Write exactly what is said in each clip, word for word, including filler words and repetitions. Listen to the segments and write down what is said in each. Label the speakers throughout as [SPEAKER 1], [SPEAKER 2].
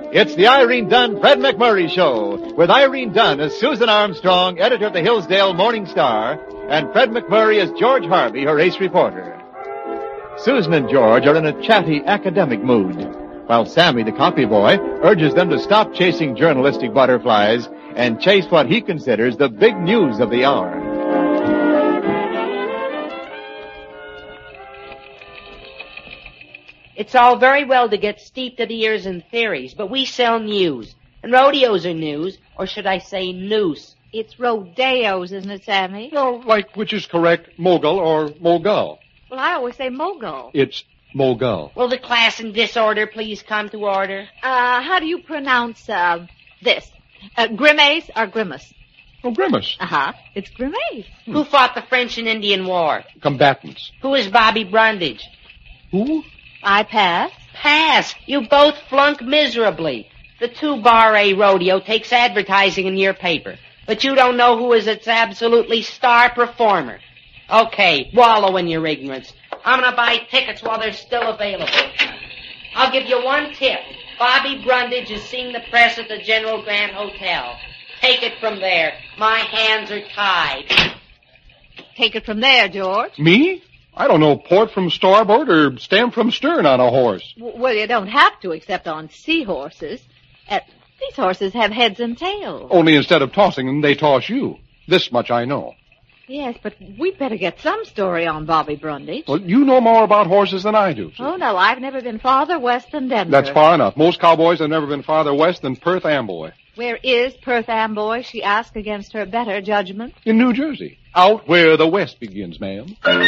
[SPEAKER 1] It's the Irene Dunn, Fred McMurray Show, with Irene Dunn as Susan Armstrong, editor of the Hillsdale Morning Star, and Fred McMurray as George Harvey, her ace reporter. Susan and George are in a chatty academic mood, while Sammy, the copy boy, urges them to stop chasing journalistic butterflies and chase what he considers the big news of the hour.
[SPEAKER 2] It's all very well to get steeped to the ears in theories, but we sell news. And rodeos are news, or should I say noose?
[SPEAKER 3] It's rodeos, isn't it, Sammy?
[SPEAKER 4] No, like which is correct, mogul or mogul?
[SPEAKER 3] Well, I always say mogul.
[SPEAKER 4] It's mogul.
[SPEAKER 2] Will the class in disorder please come to order?
[SPEAKER 3] Uh, how do you pronounce, uh, this? Uh, grimace or grimace?
[SPEAKER 4] Oh, grimace.
[SPEAKER 3] Uh-huh. It's grimace.
[SPEAKER 2] Hmm. Who fought the French and Indian War?
[SPEAKER 4] Combatants.
[SPEAKER 2] Who is Bobby Brundage?
[SPEAKER 4] Who?
[SPEAKER 3] I pass.
[SPEAKER 2] Pass. You both flunk miserably. The two-bar A rodeo takes advertising in your paper, but you don't know who is its absolutely star performer. Okay, wallow in your ignorance. I'm gonna buy tickets while they're still available. I'll give you one tip. Bobby Brundage is seeing the press at the General Grant Hotel. Take it from there. My hands are tied.
[SPEAKER 3] Take it from there, George.
[SPEAKER 4] Me? I don't know port from starboard or stem from stern on a horse.
[SPEAKER 3] W- well, you don't have to, except on seahorses. Uh, these horses have heads and tails.
[SPEAKER 4] Only instead of tossing them, they toss you. This much I know.
[SPEAKER 3] Yes, but we'd better get some story on Bobby Brundage.
[SPEAKER 4] Well, you know more about horses than I do.
[SPEAKER 3] Oh, no, I've never been farther west than Denver.
[SPEAKER 4] That's far enough. Most cowboys have never been farther west than Perth Amboy.
[SPEAKER 3] Where is Perth Amboy, she asked against her better judgment.
[SPEAKER 4] In New Jersey. Out where the west begins, ma'am.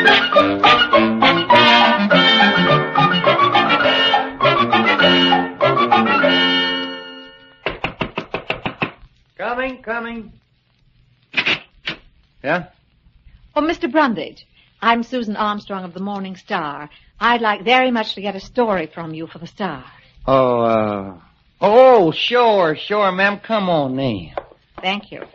[SPEAKER 5] Coming, coming. Yeah?
[SPEAKER 3] Oh, Mister Brundage, I'm Susan Armstrong of the Morning Star. I'd like very much to get a story from you for the Star.
[SPEAKER 5] Oh, uh... Oh, sure, sure, ma'am. Come on in.
[SPEAKER 3] Thank you.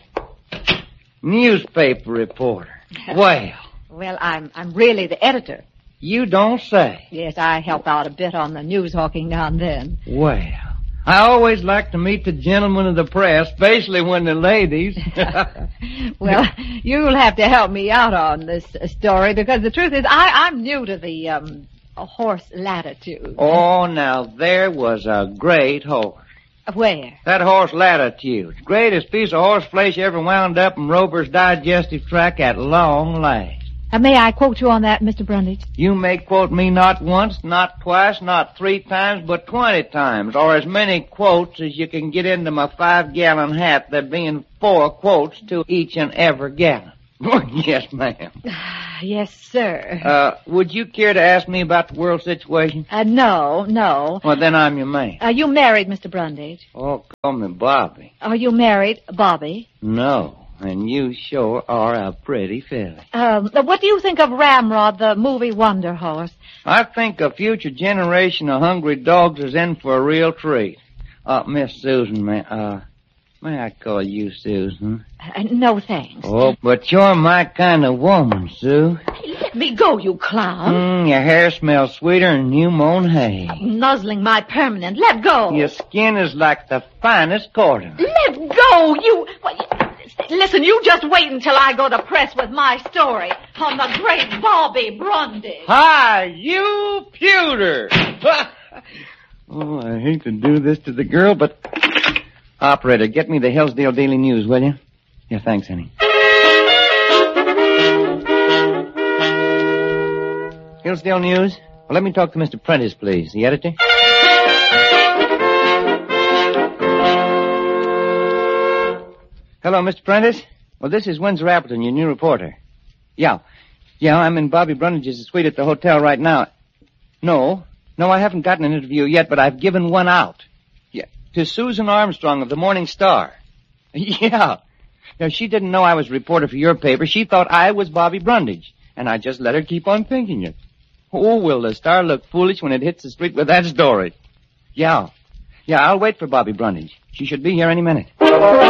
[SPEAKER 5] Newspaper reporter. Well.
[SPEAKER 3] Well, I'm I'm really the editor.
[SPEAKER 5] You don't say.
[SPEAKER 3] Yes, I help out a bit on the news hawking now and then.
[SPEAKER 5] Well, I always like to meet the gentlemen of the press, especially when they're ladies.
[SPEAKER 3] Well, you'll have to help me out on this story, because the truth is I, I'm new to the um, horse latitude.
[SPEAKER 5] Oh, now, there was a great horse.
[SPEAKER 3] Where?
[SPEAKER 5] That horse Latitude. Greatest piece of horse flesh ever wound up in Rover's digestive tract at long last.
[SPEAKER 3] Uh, may I quote you on that, Mister Brundage?
[SPEAKER 5] You may quote me not once, not twice, not three times, but twenty times, or as many quotes as you can get into my five-gallon hat, there being four quotes to each and every gallon. Yes, ma'am.
[SPEAKER 3] Yes, sir.
[SPEAKER 5] Uh, would you care to ask me about the world situation?
[SPEAKER 3] Uh, no, no.
[SPEAKER 5] Well, then I'm your man.
[SPEAKER 3] Are you married, Mister Brundage?
[SPEAKER 5] Oh, call me Bobby.
[SPEAKER 3] Are you married, Bobby?
[SPEAKER 5] No, and you sure are a pretty filly.
[SPEAKER 3] Um, what do you think of Ramrod, the movie Wonder Horse?
[SPEAKER 5] I think a future generation of hungry dogs is in for a real treat. Uh, Miss Susan, may, uh, may I call you Susan?
[SPEAKER 3] Uh, no, thanks.
[SPEAKER 5] Oh, but you're my kind of woman, Sue.
[SPEAKER 3] Let me go, you clown.
[SPEAKER 5] Mm, your hair smells sweeter than new mown hay.
[SPEAKER 3] Nuzzling my permanent. Let go.
[SPEAKER 5] Your skin is like the finest cotton.
[SPEAKER 3] Let go, you... Listen, you just wait until I go to press with my story on the great Bobby Brundage.
[SPEAKER 5] Hi, you pewter! Oh, I hate to do this to the girl, but... Operator, get me the Hillsdale Daily News, will you? Yeah, thanks, honey. Hillsdale News? Well, let me talk to Mister Prentice, please. The editor? Hello, Mister Prentice? Well, this is Windsor Appleton, your new reporter. Yeah. Yeah, I'm in Bobby Brundage's suite at the hotel right now. No. No, I haven't gotten an interview yet, but I've given one out. Yeah. To Susan Armstrong of the Morning Star. Yeah. Now, she didn't know I was a reporter for your paper. She thought I was Bobby Brundage. And I just let her keep on thinking it. Oh, will the Star look foolish when it hits the street with that story? Yeah. Yeah, I'll wait for Bobby Brundage. She should be here any minute.